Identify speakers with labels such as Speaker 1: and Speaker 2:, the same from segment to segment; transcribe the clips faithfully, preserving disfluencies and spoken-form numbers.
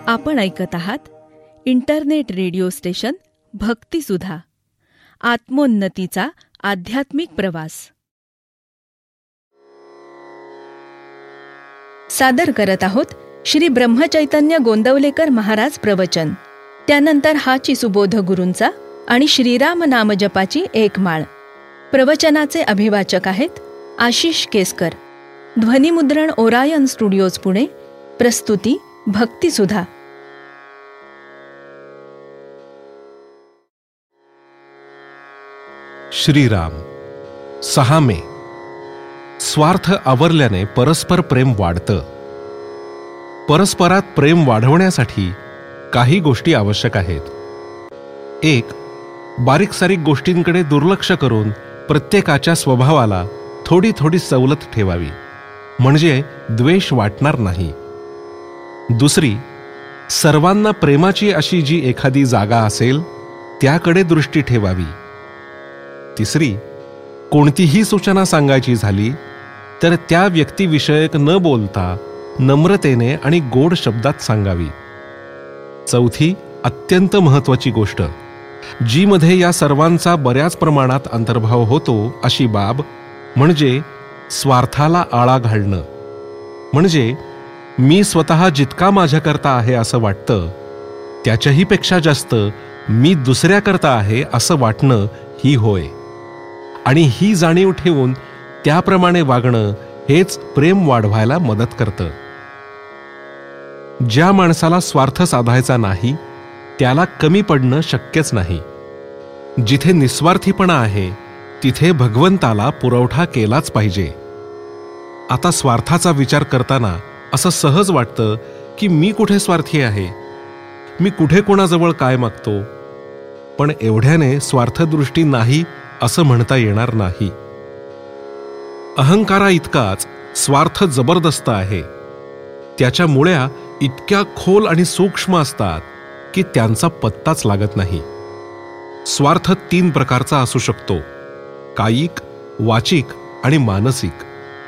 Speaker 1: आपण ऐकत आहात इंटरनेट रेडिओ स्टेशन भक्तिसुधा, आत्मोन्नतीचा आध्यात्मिक प्रवास. सादर करत आहोत श्री ब्रह्मचैतन्य गोंदवलेकर महाराज प्रवचन. त्यानंतर हाची सुबोध गुरूंचा आणि श्रीराम नामजपाची एक माळ. प्रवचनाचे अभिवाचक आहेत आशिष केसकर. ध्वनिमुद्रण ओरायन स्टुडिओज पुणे. प्रस्तुती भक्तिसुधा.
Speaker 2: श्रीराम. सहा मे. स्वार्थ आवरल्याने परस्पर प्रेम वाढतं. परस्परात प्रेम वाढवण्यासाठी काही गोष्टी आवश्यक आहेत. एक, बारीक सारीक गोष्टींकडे दुर्लक्ष करून प्रत्येकाच्या स्वभावाला थोडी थोडी सवलत ठेवावी, म्हणजे द्वेष वाटणार नाही. दुसरी, सर्वांना प्रेमाची अशी जी एखादी जागा असेल त्याकडे दृष्टी ठेवावी. तिसरी, कोणतीही सूचना सांगायची झाली तर त्या व्यक्तिविषयक न बोलता नम्रतेने आणि गोड शब्दात सांगावी. चौथी, अत्यंत महत्त्वाची गोष्ट, जी मध्ये या सर्वांचा बऱ्याच प्रमाणात अंतर्भाव होतो अशी बाब म्हणजे स्वार्थाला आळा घालणं. म्हणजे मी स्वतः जितका माझ्याकरता आहे असं वाटतं त्याच्याही पेक्षा जास्त मी दुसऱ्याकरता आहे असं वाटणं ही होय. आणि ही जाणीव ठेवून त्याप्रमाणे वागणं हेच प्रेम वाढवायला मदत करतं. ज्या माणसाला स्वार्थ साधायचा नाही त्याला कमी पडणं शक्यच नाही. जिथे निस्वार्थीपणा आहे तिथे भगवंताला पुरवठा केलाच पाहिजे. आता स्वार्थाचा विचार करताना असं सहज वाटतं की मी कुठे स्वार्थी आहे, मी कुठे कोणाजवळ काय मागतो. पण एवढ्याने स्वार्थदृष्टी नाही असं म्हणता येणार नाही. अहंकारा इतकाच स्वार्थ जबरदस्त आहे. त्याच्या मुळ्या इतक्या खोल आणि सूक्ष्म असतात की त्यांचा पत्ताच लागत नाही. स्वार्थ तीन प्रकारचा असू शकतो: कायिक, वाचिक आणि मानसिक.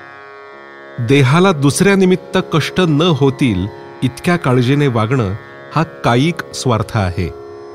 Speaker 2: देहाला दुसऱ्या निमित्त कष्ट न होतील इतक्या काळजीने वागणं हा कायिक स्वार्थ आहे.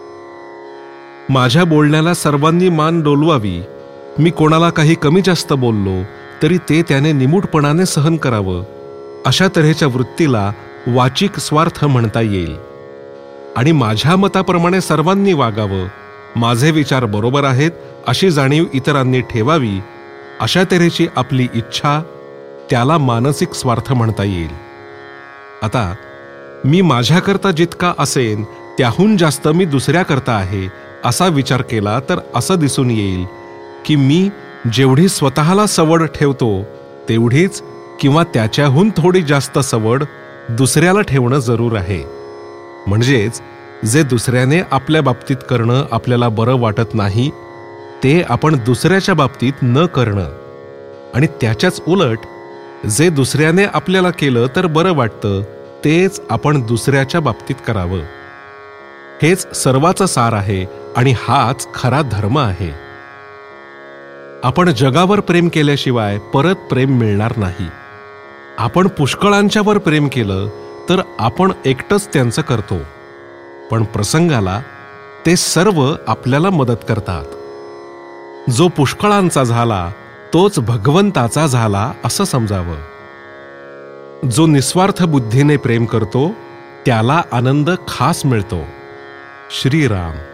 Speaker 2: माझ्या बोलण्याला सर्वांनी मान डोलवावी, मी कोणाला काही कमी जास्त बोललो तरी ते त्याने निमूटपणाने सहन करावं, अशा तऱ्हेच्या वृत्तीला वाचिक स्वार्थ म्हणता येईल. आणि माझ्या मताप्रमाणे सर्वांनी वागावं, माझे विचार बरोबर आहेत अशी जाणीव इतरांनी ठेवावी, अशा तऱ्हेची आपली इच्छा, त्याला मानसिक स्वार्थ म्हणता येईल. आता मी माझ्याकरता जितका असेन त्याहून जास्त मी दुसऱ्याकरता आहे असा विचार केला तर असं दिसून येईल की मी जेवढी स्वतःला सवड ठेवतो तेवढीच किंवा त्याच्याहून थोडी जास्त सवड दुसऱ्याला ठेवणं जरूर आहे. म्हणजेच जे दुसऱ्याने आपल्या बाबतीत करणं आपल्याला बरं वाटत नाही ते आपण दुसऱ्याच्या बाबतीत न करणं, आणि त्याच्याच उलट जे दुसऱ्याने आपल्याला केलं तर बरं वाटतं तेच आपण दुसऱ्याच्या बाबतीत करावं. हेच सर्वाचं सार आहे आणि हाच खरा धर्म आहे. आपण जगावर प्रेम केल्याशिवाय परत प्रेम मिळणार नाही. आपण पुष्कळांच्यावर प्रेम केलं तर आपण एकटंच त्यांचं करतो, पण प्रसंगाला ते सर्व आपल्याला मदत करतात. जो पुष्कळांचा झाला तोच भगवंताचा झाला असं समजावं. जो निस्वार्थ बुद्धीने प्रेम करतो त्याला आनंद खास मिळतो. श्रीराम.